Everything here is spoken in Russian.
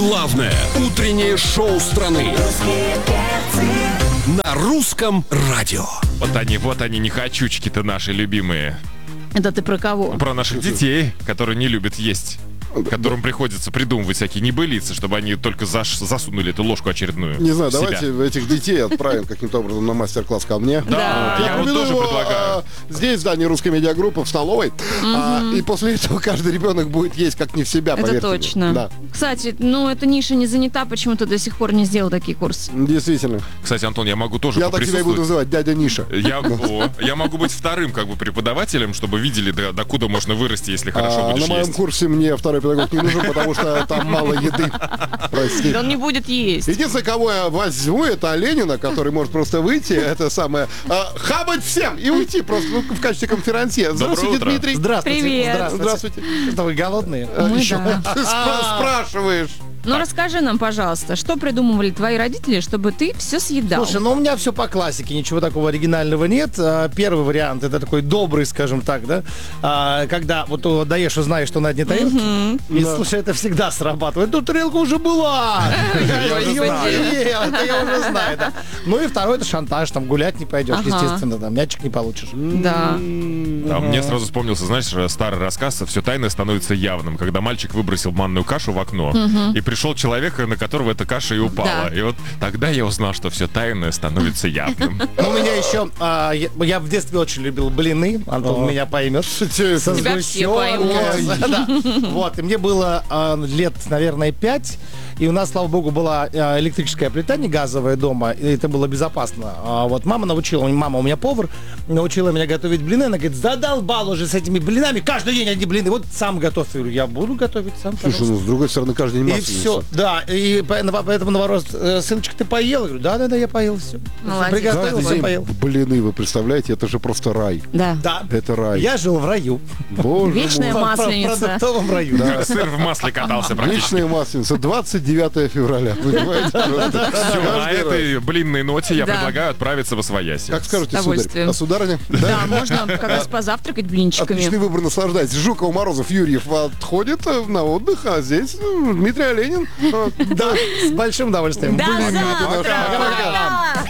Главное утреннее шоу страны на русском радио. Вот они, нехочучки-то наши любимые. Это ты про кого? Про наших детей, которые не любят есть. Которым приходится придумывать всякие небылицы, чтобы они только засунули эту ложку очередную. Не знаю, в себя. давайте этих детей отправим каким-то образом на мастер-класс ко мне. Да, я вот тоже предлагаю. Здесь в здании русской медиагруппы в столовой. И после этого каждый ребенок будет есть как не в себя, Это поверьте мне. точно. Да. Кстати, эта ниша не занята, почему ты до сих пор не сделал такие курсы? Действительно. Кстати, Антон, я могу тоже Я так тебя и буду поприсутствовать. называть, дядя Ниша. Я могу быть вторым преподавателем, чтобы видели, докуда можно вырасти, если хорошо На будешь моем есть. курсе мне второй педагог не нужен, потому что там мало еды. Прости. Да он не будет есть. Единственное, кого я возьму, это Ленина, который может просто выйти, это самое, хабать всем и уйти просто в качестве конферансье. Здравствуйте, утро. Дмитрий. Здравствуйте. Привет. Здравствуйте. Что вы голодные? Мы Еще да. ты спрашиваешь. Расскажи нам, пожалуйста, что придумывали твои родители, чтобы ты все съедал? Слушай, у меня все по классике, ничего такого оригинального нет. Первый вариант, это такой добрый, скажем так, да, когда вот даешь и знаешь, что на дне тарелки, и, слушай, это всегда срабатывает. Тут тарелка уже была. Я ее не ел, это я уже знаю, да. Ну и второй, это шантаж, там гулять не пойдешь, естественно, там мячик не получишь. Да. Мне сразу вспомнился, знаешь, старый рассказ «Все тайное становится явным», когда мальчик выбросил манную кашу в окно, и пришел человек, на которого эта каша и упала. Да. И вот тогда я узнал, что все тайное становится явным. У меня еще, я в детстве очень любил блины, Антон меня поймет. Со Тебя все поймут. Да. Вот, и мне было лет, наверное, 5, и у нас, слава богу, была электрическая плита, не газовая дома, и это было безопасно. Вот мама у меня повар, научила меня готовить блины, она говорит, задолбал уже с этими блинами, каждый день одни блины, вот сам готовь. Я говорю, я буду готовить сам, Слушай, пожалуйста. с другой стороны, каждый день И масленица. все, да, и поэтому наоборот, сыночка, ты поел? Я говорю, да, я поел, все. Молодец. Приготовил, Каждый все день поел. блины, вы представляете, это же просто рай. Да. Да, Это рай. я жил в раю. Боже Вечная мой. масленица. В продуктовом раю. Как сыр в масле катался практически. Вечная масленица, 29 февраля. Понимаете? Просто Все, на каждый раз. этой блинной ноте я Да. предлагаю отправиться в Освояси. Как скажете, сударь? удовольствием. А сударыня? Да, можно как раз позавтракать блинчиками. Отличный выбор, наслаждайтесь. Жуков, Морозов, Юрьев отходит на отдых, а здесь Дмитрий Оленин. Да, с большим удовольствием. До Блин, завтра! пока. Пока.